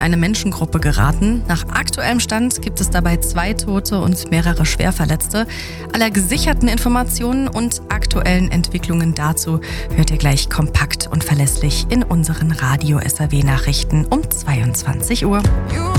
eine Menschengruppe geraten. Nach aktuellem Stand gibt es dabei 2 Tote und mehrere Schwerverletzte. Alle gesicherten Informationen und aktuellen Entwicklungen dazu hört ihr gleich kompakt und verlässlich in unseren Radio-SAW-Nachrichten um 22 Uhr.